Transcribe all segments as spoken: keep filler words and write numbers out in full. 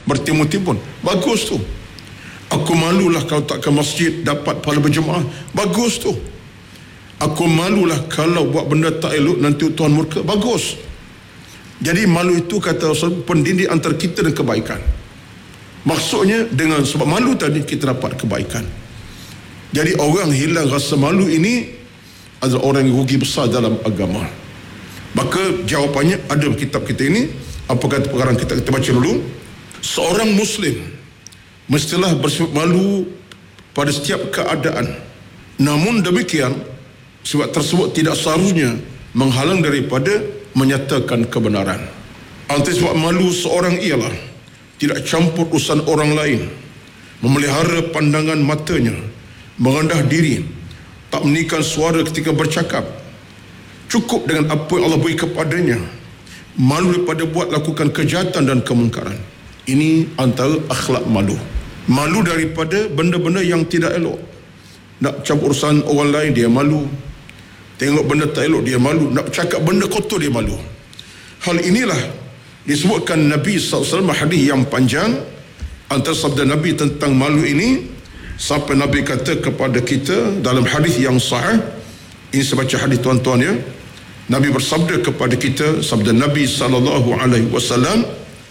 bertimbun-timbun. Bagus tu. Aku malulah kalau tak ke masjid dapat pahala berjemaah. Bagus tu. Aku malulah kalau buat benda tak elok nanti Tuhan murka. Bagus. Jadi malu itu kata Rasul pendinding antara kita dan kebaikan. Maksudnya dengan sebab malu tadi kita dapat kebaikan. Jadi orang hilang rasa malu ini adalah orang yang rugi besar dalam agama. Maka jawapannya ada dalam kitab kita ini. Apa kata perkara kita, kita baca dulu. Seorang Muslim mestilah bersifat malu pada setiap keadaan. Namun demikian, sifat tersebut tidak seharusnya menghalang daripada menyatakan kebenaran. Antara sebab malu seorang ialah tidak campur urusan orang lain, memelihara pandangan matanya, merendah diri, tak meninggikan suara ketika bercakap, cukup dengan apa yang Allah beri kepadanya, malu daripada buat lakukan kejahatan dan kemungkaran. Ini antara akhlak malu. Malu daripada benda-benda yang tidak elok. Nak campur urusan orang lain dia malu, tengok benda tak elok dia malu, nak cakap benda kotor dia malu. Hal inilah disebutkan Nabi sallallahu alaihi wasallam hadis yang panjang. Antara sabda Nabi tentang malu ini, sampai Nabi kata kepada kita dalam hadis yang sahih. Ini saya baca hadis tuan-tuan ya. Nabi bersabda kepada kita, sabda Nabi sallallahu alaihi wasallam,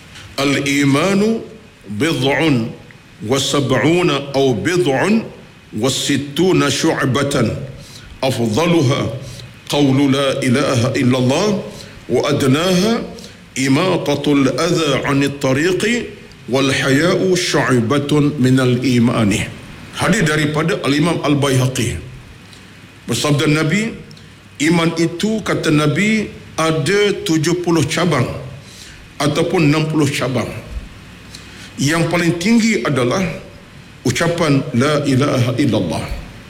al-imanu bid'un wa sab'una aw bid'un wa sittuna syu'batan afdaluha qawlu la ilaha illallah wa adnaha imatatul adha 'anit tariqi wal haya'u syu'batun minal imani. Hadis daripada Al-Imam Al-Baihaqi. Bersabda Nabi, iman itu kata Nabi ada tujuh puluh cabang ataupun enam puluh cabang. Yang paling tinggi adalah ucapan la ilaha illallah.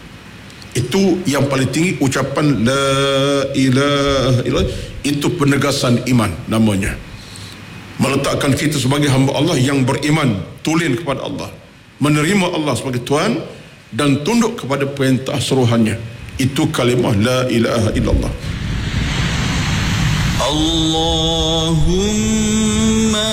Itu yang paling tinggi, ucapan la ilaha illallah. Itu penegasan iman namanya. Meletakkan kita sebagai hamba Allah yang beriman, tulen kepada Allah, menerima Allah sebagai Tuhan dan tunduk kepada perintah suruhannya. Itu kalimah la ilaha illallah. Allahumma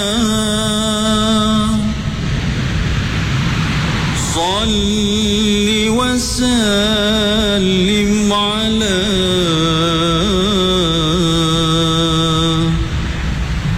salli wa sallim ala